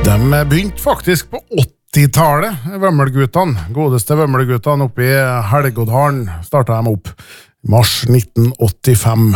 De begynte faktisk på 80-tallet, Vømmelguttene. Godeste Vømmelguttene oppe I Helgodalen startet de opp. Mars 1985.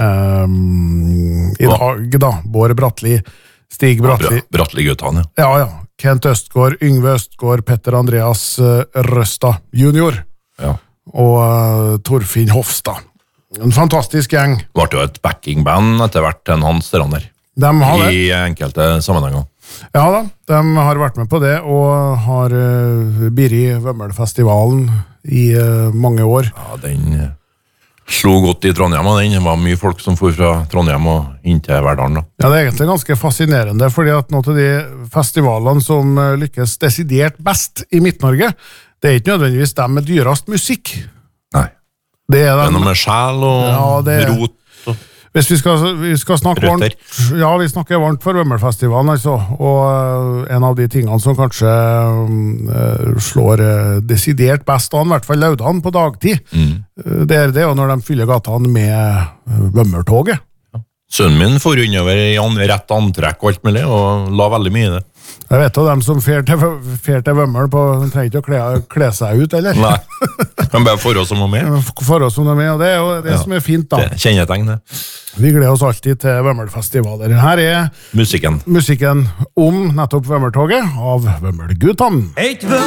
I dag da, Bård Bratteli, Stig Bratteli. Bratteli-guttene, ja. Ja. Kent Østgaard, Yngve Østgaard, Petter Andreas Røsta junior. Ja. Og Torfinn Hofstad. En fantastisk gjeng. Det ble jo et backingband etter hvert til Hans Strander. De har det. I enkelte sammenhenger. Ja da, de har vært med på det, og har biri Vømmelfestivalen I mange år. Ja, den slo godt I Trondheim, og det var mye folk som for fra Trondheim og inn til Verdalen. Da. Ja, det egentlig ganske fascinerende, fordi at noen av de festivalene som lykkes desidert best I Midt-Norge, det ikke nødvendigvis dem med dyrast musikk. Nei. Det er noe med sjæl og rot. Hvis vi skal snakke varmt, ja, vi snakker varmt for Vømmelfestivalen, altså, og en av de tingene som kanskje slår desidert best an, I hvert fall laudene på dagtid, det jo når de fyller gatene med Vømmeltoget. Sønnen min får innover I rett antrekk og alt mulig, og la veldig mye I det. Jeg vet jo dem som fer til Vømmel på, de trenger ikke å kle seg ut, eller? Nei, de bare forhold som de med. Forhold som de med, og det jo det som fint da. Det kjennetegn, det. Vi gleder oss alltid til Vømmelfestivaler. Her musikken om nettopp Vømmeltoget av Vømmelguttene.